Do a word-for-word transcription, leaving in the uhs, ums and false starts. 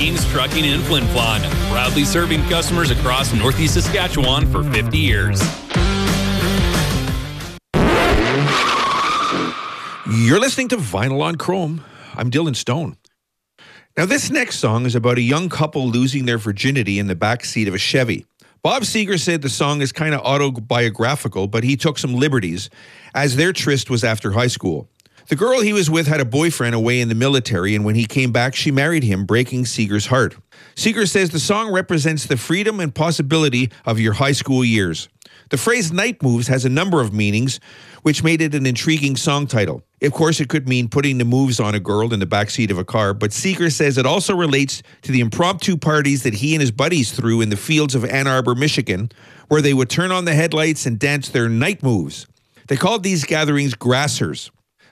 Keems Trucking in Flin Flon, proudly serving customers across Northeast Saskatchewan for fifty years. You're listening to Vinyl on Chrome. I'm Dylan Stone. Now, this next song is about a young couple losing their virginity in the backseat of a Chevy. Bob Seger said the song is kind of autobiographical, but he took some liberties, as their tryst was after high school. The girl he was with had a boyfriend away in the military, and when he came back, she married him, breaking Seger's heart. Seger says the song represents the freedom and possibility of your high school years. The phrase night moves has a number of meanings, which made it an intriguing song title. Of course, it could mean putting the moves on a girl in the backseat of a car, but Seger says it also relates to the impromptu parties that he and his buddies threw in the fields of Ann Arbor, Michigan, where they would turn on the headlights and dance their night moves. They called these gatherings grassers.